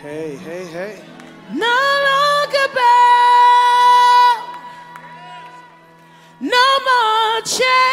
Hey, hey, hey. No longer bound, no more chains.